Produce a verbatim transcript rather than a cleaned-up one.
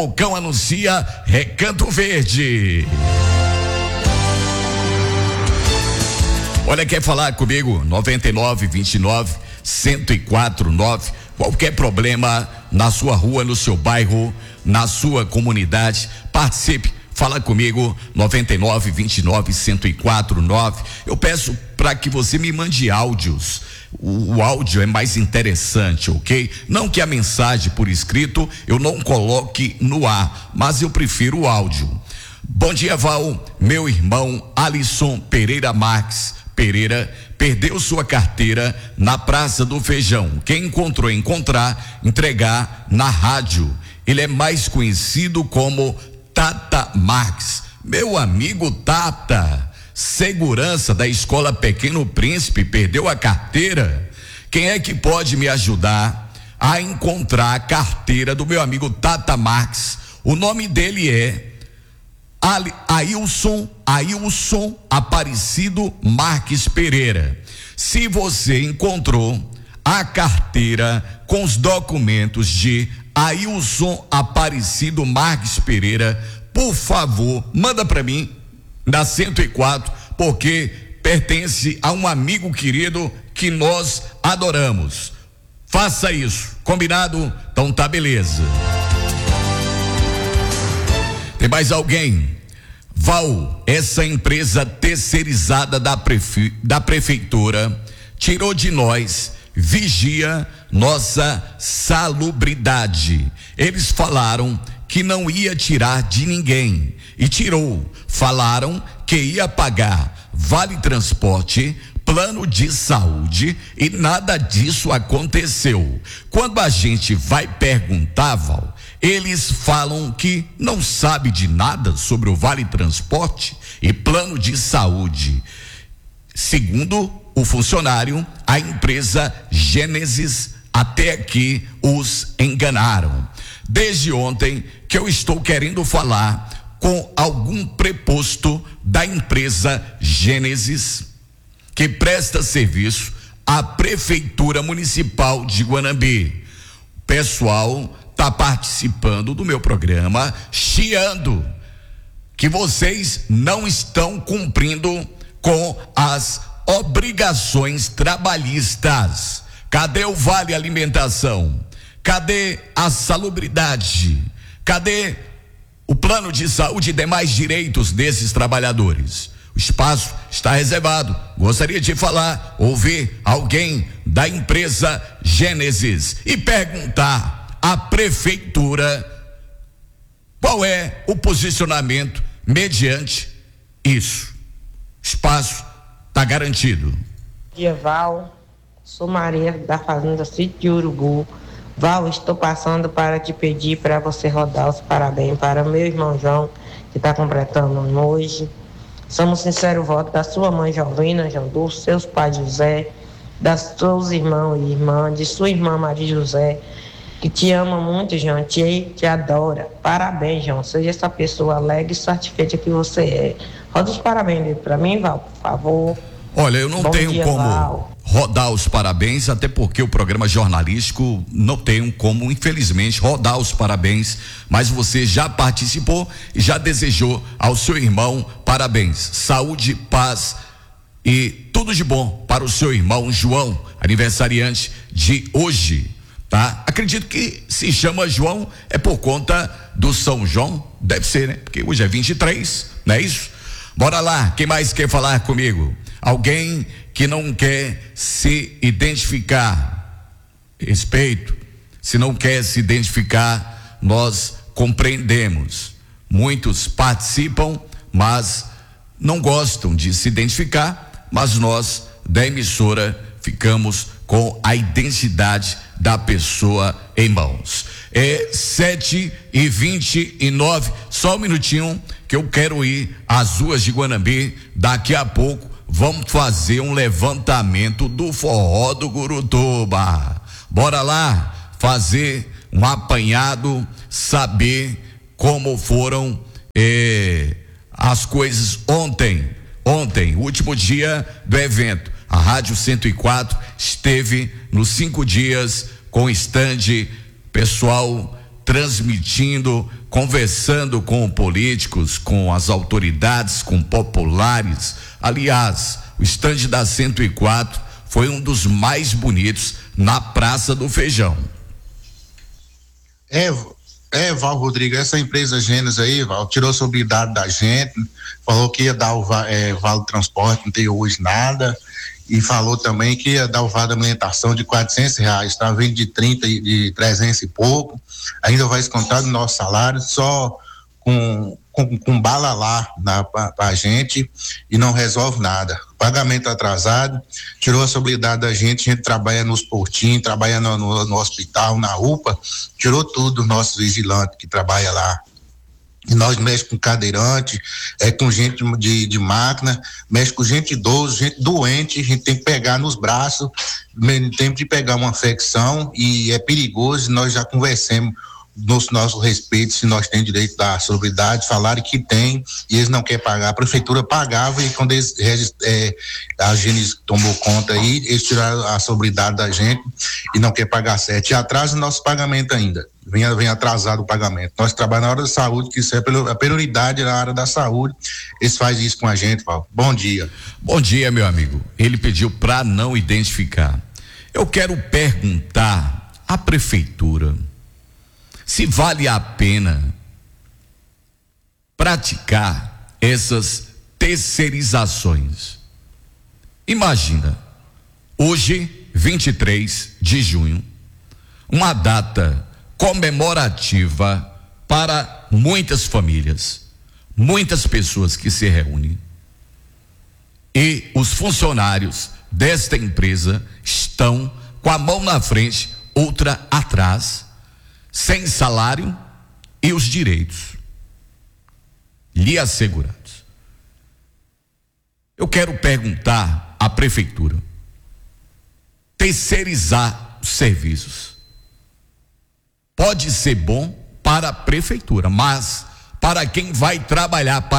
O Cão anuncia Recanto Verde. Olha, quer falar comigo? noventa e nove, vinte e nove, cento e quatro, nove. Qualquer problema na sua rua, no seu bairro, na sua comunidade, participe. Fala comigo, noventa e nove, vinte e nove, cento e quatro, nove. Eu peço para que você me mande áudios. O, o áudio é mais interessante, ok? Não que a mensagem por escrito eu não coloque no ar, mas eu prefiro o áudio. Bom dia, Val. Meu irmão Alisson Pereira Marques Pereira perdeu sua carteira na Praça do Feijão. Quem encontrou, encontrar, entregar na rádio. Ele é mais conhecido como Tata Marques. Meu amigo Tata, segurança da Escola Pequeno Príncipe, perdeu a carteira. Quem é que pode me ajudar a encontrar a carteira do meu amigo Tata Marques? O nome dele é Ailson, Ailson Aparecido Marques Pereira. Se você encontrou a carteira com os documentos de Ailson Aparecido Marques Pereira, por favor, manda para mim na cento e quatro, porque pertence a um amigo querido que nós adoramos. Faça isso, combinado? Então tá, beleza. Tem mais alguém? Val, essa empresa terceirizada da, prefe... da prefeitura tirou de nós, vigia nossa salubridade. Eles falaram que não ia tirar de ninguém e tirou. Falaram que ia pagar vale transporte, plano de saúde, e nada disso aconteceu. Quando a gente vai perguntar, Val, eles falam que não sabe de nada sobre o vale transporte e plano de saúde. Segundo o funcionário, a empresa Gênesis até aqui os enganaram. Desde ontem que eu estou querendo falar com algum preposto da empresa Gênesis, que presta serviço à Prefeitura Municipal de Guanambi. O pessoal está participando do meu programa, chiando que vocês não estão cumprindo com as obrigações trabalhistas. Cadê o Vale Alimentação? Cadê a salubridade? Cadê o plano de saúde e demais direitos desses trabalhadores? O espaço está reservado. Gostaria de falar, ouvir alguém da empresa Gênesis e perguntar à prefeitura qual é o posicionamento mediante isso. O espaço está garantido. Bom dia, Val. Sou Maria da Fazenda Sítio Urubu. Val, estou passando para te pedir para você rodar os parabéns para meu irmão João, que está completando hoje. Somos sinceros votos da sua mãe Jovina, João Dulce, seus pais José, das seus irmãos e irmãs, de sua irmã Maria José, que te ama muito, João, te, te adora. Parabéns, João, seja essa pessoa alegre e satisfeita que você é. Roda os parabéns para mim, Val, por favor. Olha, eu não Bom tenho dia, como Val. rodar os parabéns, até porque o programa jornalístico não tem como, infelizmente, rodar os parabéns, mas você já participou e já desejou ao seu irmão parabéns, saúde, paz e tudo de bom para o seu irmão João, aniversariante de hoje, tá? Acredito que se chama João é por conta do São João, deve ser, né? Porque hoje é vinte e três, não é isso? Bora lá, quem mais quer falar comigo? Alguém que não quer se identificar, respeito. Se não quer se identificar, nós compreendemos. Muitos participam, mas não gostam de se identificar, mas nós da emissora ficamos com a identidade da pessoa em mãos. É sete e vinte e nove, só um minutinho que eu quero ir às ruas de Guanambi. Daqui a pouco vamos fazer um levantamento do forró do Gurutuba. Bora lá fazer um apanhado, saber como foram eh, as coisas ontem. Ontem, último dia do evento. A Rádio cento e quatro esteve nos cinco dias com stand, pessoal transmitindo conversando com políticos, com as autoridades, com populares. Aliás, o estande da cento e quatro foi um dos mais bonitos na Praça do Feijão. É, é, Val Rodrigo, essa empresa Gênesis aí, Val, tirou a sobriedade da gente, falou que ia dar o é, vale transporte, não tem hoje nada, e falou também que ia dar o vale alimentação de quatrocentos reais, tá vindo de trinta e de trezentos e pouco, ainda vai descontar do nosso salário, só com, com, com bala lá na, pra, pra gente, e não resolve nada. Pagamento atrasado, tirou a sobriedade da gente, a gente trabalha nos portinhos, trabalha no, no, no hospital, na U P A, tirou tudo, nosso vigilante que trabalha lá. E nós mexe com cadeirante, é com gente de, de máquina, mexe com gente idoso, gente doente, a gente tem que pegar nos braços, mesmo tempo de pegar uma infecção, e é perigoso. Nós já conversamos nos nossos respeitos, se nós temos direito da sobriedade, falaram que tem, e eles não querem pagar. A prefeitura pagava, e quando eles, é, a Gênesis tomou conta aí, eles tiraram a sobriedade da gente e não quer pagar certo. E atrasa o nosso pagamento ainda. Vem, vem atrasado o pagamento. Nós trabalhamos na área da saúde, que isso é a prioridade na área da saúde. Eles fazem isso com a gente, Paulo. Bom dia. Bom dia, meu amigo. Ele pediu para não identificar. Eu quero perguntar à prefeitura se vale a pena praticar essas terceirizações. Imagina, hoje, vinte e três de junho, uma data comemorativa para muitas famílias, muitas pessoas que se reúnem, e os funcionários desta empresa estão com a mão na frente, outra atrás, sem salário e os direitos lhe assegurados. Eu quero perguntar à prefeitura: terceirizar os serviços pode ser bom para a prefeitura, mas para quem vai trabalhar para